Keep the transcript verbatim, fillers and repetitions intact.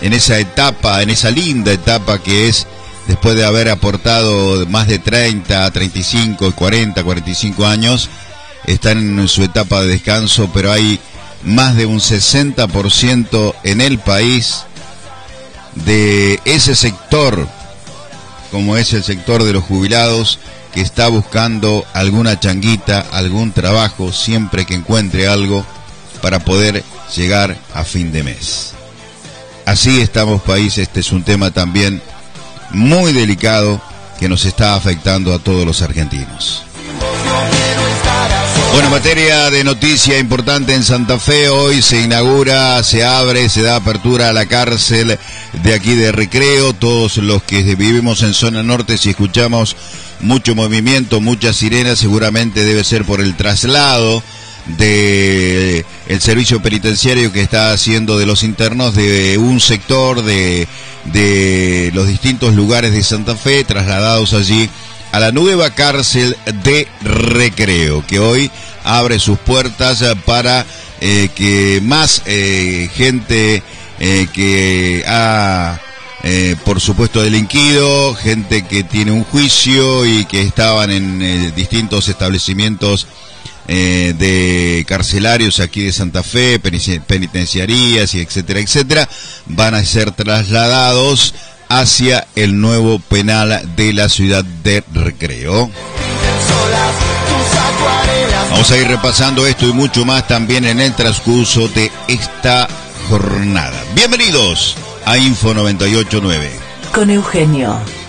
en esa etapa, en esa linda etapa que es, después de haber aportado más de treinta, treinta y cinco, cuarenta, cuarenta y cinco años, están en su etapa de descanso, pero hay más de un sesenta por ciento en el país de ese sector, como es el sector de los jubilados, que está buscando alguna changuita, algún trabajo, siempre que encuentre algo para poder llegar a fin de mes. Así estamos, país. Este es un tema también muy delicado que nos está afectando a todos los argentinos. Bueno, materia de noticia importante en Santa Fe, hoy se inaugura, se abre, se da apertura a la cárcel de aquí de Recreo. Todos los que vivimos en zona norte, si escuchamos mucho movimiento, muchas sirenas, seguramente debe ser por el traslado de el servicio penitenciario que está haciendo de los internos de un sector de, de los distintos lugares de Santa Fe, trasladados allí a la nueva cárcel de Recreo, que hoy abre sus puertas para eh, que más eh, gente eh, que ha, eh, por supuesto, delinquido, gente que tiene un juicio y que estaban en eh, distintos establecimientos eh, de carcelarios aquí de Santa Fe, penitenciarías y etcétera, etcétera, van a ser trasladados hacia el nuevo penal de la ciudad de Recreo. Vamos a ir repasando esto y mucho más también en el transcurso de esta jornada. Bienvenidos a Info noventa y ocho punto nueve. Con Eugenio.